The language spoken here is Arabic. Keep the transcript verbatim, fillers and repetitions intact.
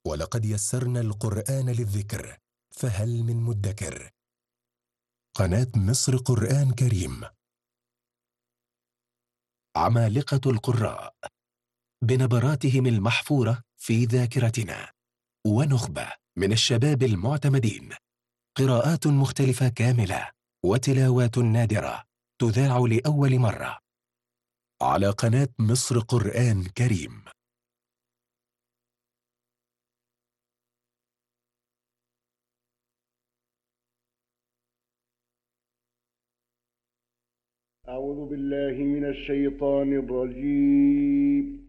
ولقد يسرنا القرآن للذكر فهل من مدكر. قناة مصر قرآن كريم. عمالقة القراء بنبراتهم المحفورة في ذاكرتنا، ونخبة من الشباب المعتمدين، قراءات مختلفة كاملة وتلاوات نادرة تذاع لأول مرة على قناة مصر قرآن كريم. أعوذ بالله من الشيطان الرجيم.